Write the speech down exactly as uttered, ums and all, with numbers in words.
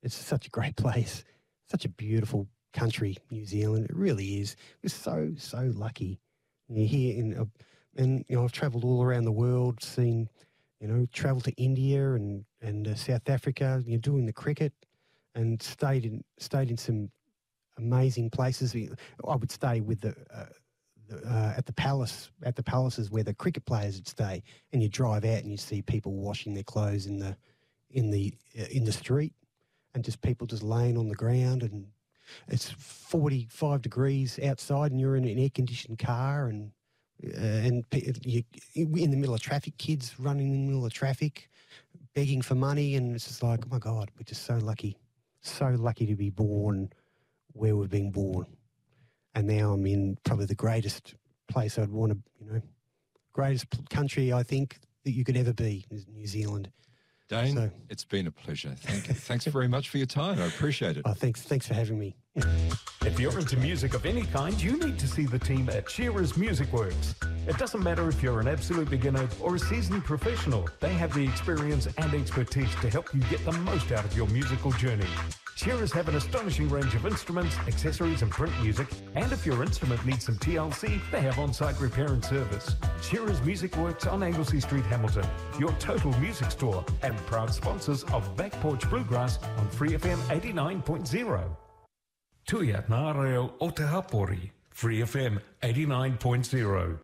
It's such a great place, such a beautiful country, New Zealand. It really is. We're so, so lucky. You're here in, a, and you know, I've travelled all around the world, seen, you know, travelled to India and and uh, South Africa. You're doing the cricket, and stayed in stayed in some amazing places. I would stay with the. Uh, Uh, at the palace, at the palaces where the cricket players would stay, and you drive out and you see people washing their clothes in the in the uh, in the street, and just people just laying on the ground, and it's forty-five degrees outside, and you're in an air-conditioned car, and uh, and you, in the middle of traffic, kids running in the middle of traffic, begging for money, and it's just like, oh my God, we're just so lucky, so lucky to be born where we've been born. And now I'm in probably the greatest place I'd want to, you know, greatest country I think that you could ever be is New Zealand. Dane, so, it's been a pleasure. Thank you. Thanks very much for your time. I appreciate it. Oh, thanks, thanks for having me. If you're into music of any kind, you need to see the team at Shearer's Music Works. It doesn't matter if you're an absolute beginner or a seasoned professional. They have the experience and expertise to help you get the most out of your musical journey. Shearers have an astonishing range of instruments, accessories and print music, and if your instrument needs some T L C, they have on-site repair and service. Shearers Music Works on Anglesey Street, Hamilton, your total music store, and proud sponsors of Back Porch Bluegrass on Free F M eighty-nine point zero. Tuia ngā reo o te hapori, Free F M eighty-nine point zero.